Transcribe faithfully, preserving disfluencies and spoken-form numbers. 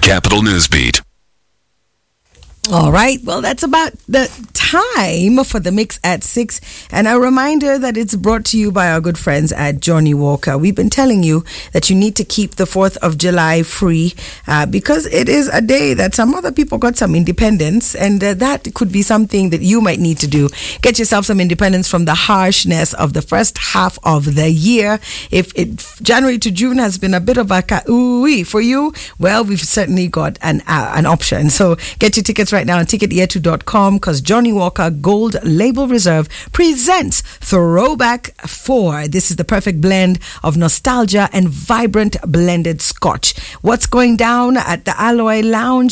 Capital Newsbeat. All right. Well, that's about the time for the mix at six. And a reminder that it's brought to you by our good friends at Johnny Walker. We've been telling you that you need to keep the fourth of July free uh, because it is a day that some other people got some independence, and uh, that could be something that you might need to do. Get yourself some independence from the harshness of the first half of the year. If it, January to June has been a bit of a ka-ooey for you, well, we've certainly got an uh, an option. So get your tickets right now on ticket year two dot com because Johnny Walker Gold Label Reserve presents Throwback four. This is the perfect blend of nostalgia and vibrant blended scotch. What's going down at the Alloy Lounge?